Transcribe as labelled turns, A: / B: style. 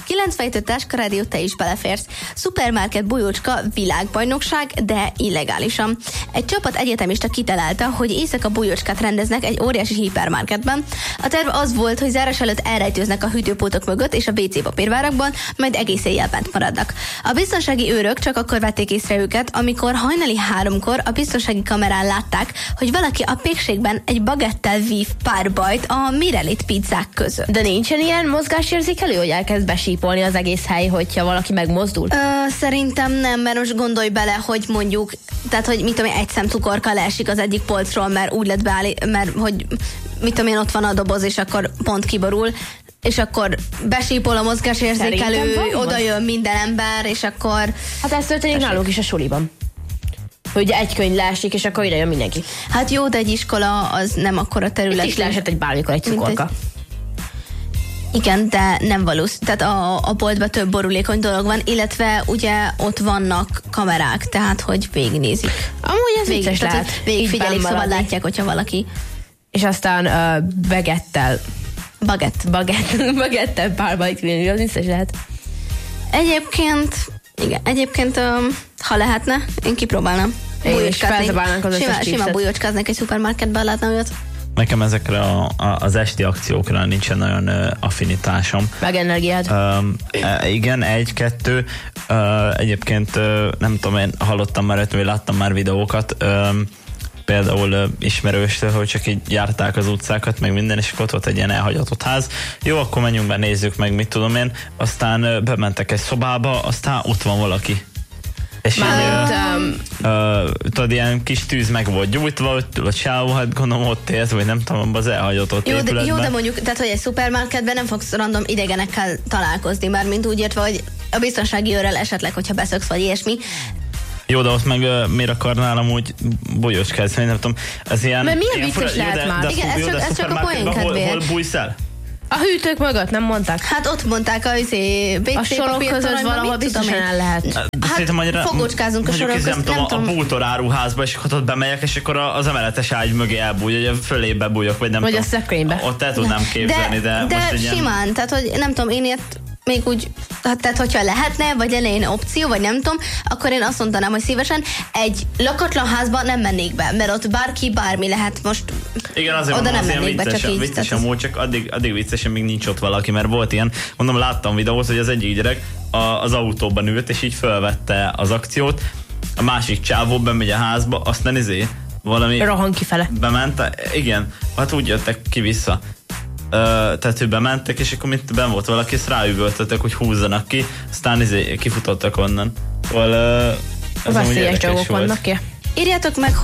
A: 97 Táskarádió, te is beleférsz. Szupermarket bujócska világbajnokság, de illegálisan. Egy csapat egyetemista kitalálta, hogy éjszaka bujócskát rendeznek egy óriási hipermarketben. A terv az volt, hogy zárás előtt elrejtőznek a hűtőpótok mögött és a WC papírvárakban, majd egész éjjel bent maradnak. A biztonsági őrök csak akkor vették észre őket, amikor hajnali 3-kor a biztonsági kamerán látták, hogy valaki a pékségben egy bagettel vív pár bajt a Mirelit pizzák között.
B: De nincsen ilyen mozgásérzékelő, hogy elkezd besípolni az egész hely, hogyha valaki megmozdul?
A: Szerintem nem, mert most gondolj bele, hogy mondjuk, tehát hogy mit tudom én, egy szem cukorka leesik az egyik polcról, mert úgy lett mert hogy mit tudom én, ott van a doboz, és akkor pont kiborul, és akkor besípol a mozgásérzékelő, oda jön minden ember, és akkor...
B: Hát ez történik nálunk is a suliban. Hogy egy könyv leesik, és akkor ide jön mindenki.
A: Hát jó, de egy iskola az nem akkora terület.
B: Itt is leesett egy bármikor egy cukorka.
A: Igen, de nem valószínű. Tehát a boltban több borulékony dolog van, illetve ugye ott vannak kamerák, tehát hogy végignézik.
B: Amúgy ez vicces lehet.
A: Végigfigyelik, szóval látják, hogyha valaki...
B: És aztán bagettel párbajt, az vicces lehet.
A: Egyébként, ha lehetne, én kipróbálnám. Sima bujócskáznék egy szupermarketben, látnám őt.
C: Nekem ezekre az esti akciókra nincsen nagyon affinitásom.
B: Meg energiád.
C: Igen, 1-2. Egyébként nem tudom, én hallottam már, vagy láttam már videókat, például ismerőstől, hogy csak így járták az utcákat, meg minden, és ott volt egy ilyen elhagyatott ház. Jó, akkor menjünk be, nézzük meg, mit tudom én. Aztán bementek egy szobába, aztán ott van valaki. És tudod, ilyen kis tűz meg volt gyújtva, ott sávó, hát gondolom ott élt, vagy nem tudom, az elhagyatott épületben.
A: Jó, de mondjuk, tehát hogy egy szupermarketben nem fogsz random idegenekkel találkozni, már mint úgy értve, hogy a biztonsági őrrel esetleg, hogyha beszöksz, vagy ilyesmi.
C: Jó, de ott meg miért akarnál amúgy bujócskázni, nem tudom, ez ilyen...
B: Mert milyen vicces lehet már?
A: Igen, ez csak a poén kedvéért.
C: Hol bújsz el?
B: A hűtők mögött, nem mondták?
A: Hát ott mondták a
B: sorok között valahol biztosan el lehet.
A: Hát fogócskázunk a sorok között,
C: nem tudom. A bútoráruházba, és akkor ott bemegyek, és akkor az emeletes ágy mögé elbújj, vagy fölébe bújok, vagy nem
B: vagy
C: tudom.
B: Vagy a szekrénybe.
C: Ott el tudnám képzelni, de most egy
A: simán, ilyen... tehát hogy nem tudom, én ilyet még úgy, tehát hogyha lehetne, vagy elején opció, vagy nem tudom, akkor én azt mondanám, hogy szívesen egy lakatlan házba nem mennék be, mert ott bárki, bármi lehet most.
C: Igen, azért oda nem mennék be, csak így. Vicces amúgy, csak addig vicces, még nincs ott valaki, mert volt ilyen, mondom, láttam videót, hogy az egyik gyerek az autóban ült, és így felvette az akciót, a másik csávó bemegy a házba, aztán valami...
B: Rohan kifele.
C: Bement, igen, hát úgy jöttek ki vissza. Tehát, hogy bementek, és akkor mint benn volt valaki, ezt ráüvöltöttek, hogy húzzanak ki, aztán kifutottak onnan. Szóval ez
B: veszélyes dolgok vannak ki.
A: Írjátok meg,